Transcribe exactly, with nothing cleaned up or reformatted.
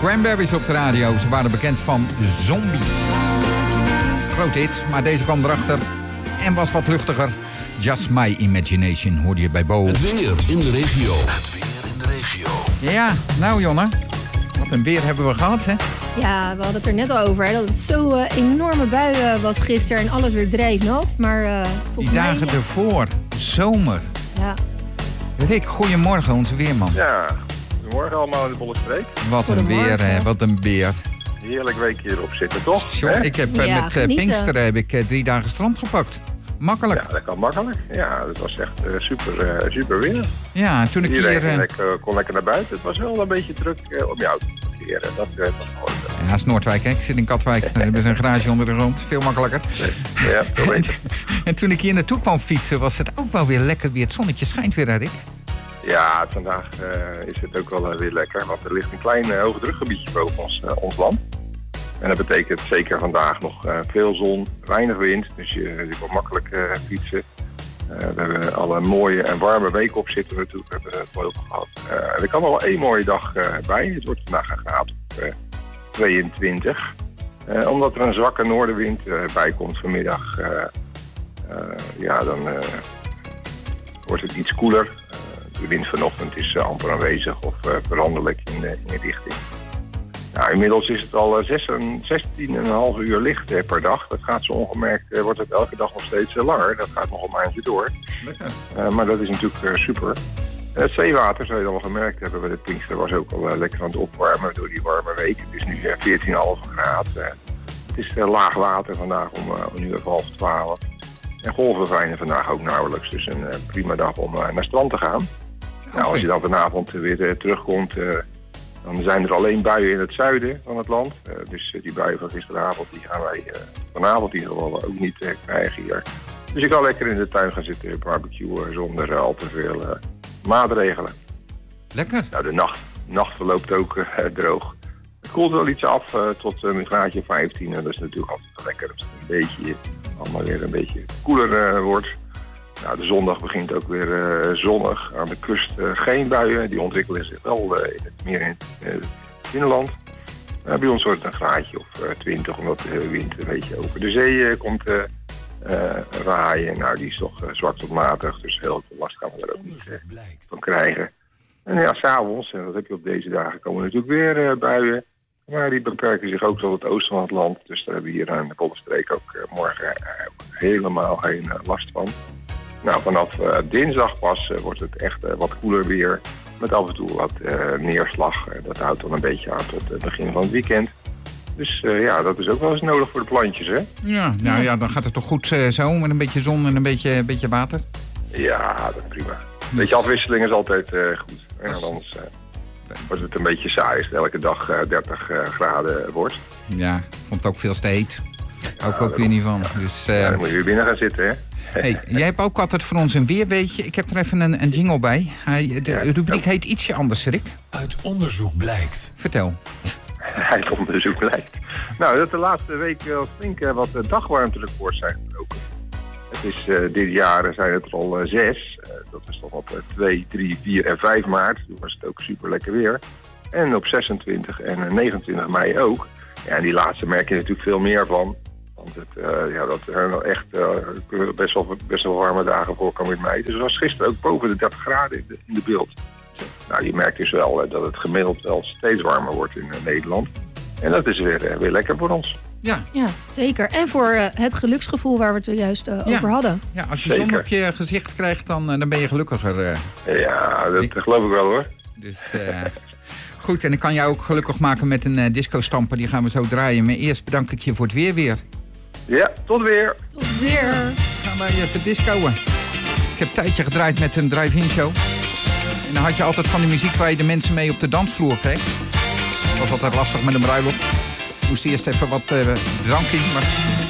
Cranberries op de radio. Ze waren bekend van Zombie. Groot hit, maar deze kwam erachter en was wat luchtiger. Just My Imagination hoorde je bij Bo. Het weer in de regio. Het weer in de regio. Ja, nou Jonne, wat een weer hebben we gehad, hè? Ja, we hadden het er net al over, hè, dat het zo uh, enorme buien was gisteren en alles weer drijfnat. Maar uh, die dagen mij, ervoor, zomer. Ja. Rick, goedemorgen, onze weerman. Ja, goedemorgen allemaal in de bolle streek. Wat een weer, hè, wat een weer. Heerlijk weekje erop zitten, toch? Sure, ik heb uh, ja, met uh, Pinksteren heb ik uh, drie dagen strand gepakt. Makkelijk. Ja, dat kan makkelijk. Ja, dat was echt uh, super, uh, super weer. Ja, en toen ik Iedereen hier... Uh... kon, lekker, kon lekker naar buiten. Het was wel een beetje druk uh, om je auto te parkeren. Dat uh, was mooi. Ja, dat is Noordwijk, hè. Ik zit in Katwijk. Er is een garage onder de grond. Veel makkelijker. Ja, veel beter. En toen ik hier naartoe kwam fietsen, was het ook wel weer lekker weer. Het zonnetje schijnt weer, Rick. Ja, vandaag uh, is het ook wel uh, weer lekker. Want er ligt een klein uh, hoogdrukgebiedje boven ons, uh, ons land. En dat betekent zeker vandaag nog uh, veel zon, weinig wind. Dus je, je kan makkelijk uh, fietsen. Uh, we hebben al een mooie en warme week op zitten natuurlijk. We hebben het mooi op gehad. Uh, er kan nog wel één mooie dag uh, bij. Het wordt vandaag een graad op uh, tweeëntwintig. Uh, omdat er een zwakke noordenwind uh, bij komt vanmiddag. Uh, uh, ja, dan uh, wordt het iets koeler. Uh, de wind vanochtend is uh, amper aanwezig of uh, veranderlijk in de, in de richting. Nou, inmiddels is het al zestien komma vijf uur licht eh, per dag. Dat gaat zo ongemerkt, eh, wordt het elke dag nog steeds eh, langer. Dat gaat nog een maandje door. Uh, maar dat is natuurlijk uh, super. Het zeewater, zou je dan wel gemerkt hebben bij de Pinkster, was ook al uh, lekker aan het opwarmen door die warme week. Het is nu uh, veertien komma vijf graden. Uh, het is uh, laag water vandaag om, uh, om nu even half twaalf. En golven fijnen vandaag ook nauwelijks. Dus een uh, prima dag om uh, naar het strand te gaan. Okay. Nou, als je dan vanavond weer uh, terugkomt... Uh, Dan zijn er alleen buien in het zuiden van het land. Uh, dus uh, die buien van gisteravond die gaan wij uh, vanavond in ieder geval ook niet uh, krijgen hier. Dus ik kan lekker in de tuin gaan zitten barbecuen zonder uh, al te veel uh, maatregelen. Lekker. Nou, de nacht, nacht verloopt ook uh, droog. Het koelt wel iets af uh, tot uh, een graadje vijftien. En dat is natuurlijk altijd wel lekker als het een beetje, allemaal weer een beetje koeler uh, wordt. Nou, de zondag begint ook weer uh, zonnig. Aan de kust uh, geen buien. Die ontwikkelen zich wel uh, in het, meer in het uh, binnenland. Uh, bij ons wordt het een graadje of uh, twintig, omdat de wind een beetje over de zee uh, komt uh, uh, waaien. Nou, die is toch uh, zwak tot matig, dus heel veel last gaan we er ook niet uh, van krijgen. En ja, s'avonds, en dat heb je op deze dagen, komen natuurlijk weer uh, buien. Maar die beperken zich ook tot het oosten van het land. Dus daar hebben we hier aan de Bollenstreek ook uh, morgen uh, helemaal geen uh, last van. Nou, vanaf uh, dinsdag pas uh, wordt het echt uh, wat koeler weer. Met af en toe wat uh, neerslag. Uh, dat houdt dan een beetje aan tot het begin van het weekend. Dus uh, ja, dat is ook wel eens nodig voor de plantjes, hè? Ja, nou ja, dan gaat het toch goed uh, zo, met een beetje zon en een beetje, een beetje water? Ja, dat is prima. Een beetje afwisseling is altijd uh, goed. Ja, anders uh, wordt het een beetje saai als het elke dag uh, dertig uh, graden wordt. Ja, ik vond het ook veel te heet. Hou ik ja, ook weer niet van. Dus, uh, ja, dan moet je weer binnen gaan zitten, hè? Hey, jij hebt ook altijd voor ons een weerweetje. Ik heb er even een, een jingle bij. Hij, de ja, rubriek heet ietsje anders, Rick. Uit onderzoek blijkt. Vertel. Uit onderzoek blijkt. Nou, dat de laatste week wel flink wat dagwarmterecords zijn gebroken. Het is uh, dit jaar zijn het er al uh, zes. Uh, dat is dan op uh, twee, drie, vier en vijf maart. Toen was het ook super lekker weer. En op zesentwintig en negenentwintig mei ook. Ja, en die laatste merk je natuurlijk veel meer van. Want het, uh, ja, dat er echt uh, best, wel, best wel warme dagen voorkomen in mei. Dus het was gisteren ook boven de dertig graden in de, in de beeld. Nou, je merkt dus wel uh, dat het gemiddeld wel steeds warmer wordt in uh, Nederland. En dat is weer, uh, weer lekker voor ons. Ja, ja zeker. En voor uh, het geluksgevoel waar we het er juist uh, ja. over hadden. Ja, als je zeker. zon op je gezicht krijgt, dan, uh, dan ben je gelukkiger. Uh. Ja, dat ik... geloof ik wel hoor. Dus... Uh... Goed, en ik kan jou ook gelukkig maken met een uh, disco-stamper. Die gaan we zo draaien. Maar eerst bedank ik je voor het weer weer. Ja, tot weer. Tot weer. Gaan wij even discoen. Ik heb een tijdje gedraaid met een drive-in show. En dan had je altijd van die muziek waar je de mensen mee op de dansvloer kreeg. Dat was altijd lastig met een bruiloft. Moest eerst even wat uh, drank in, maar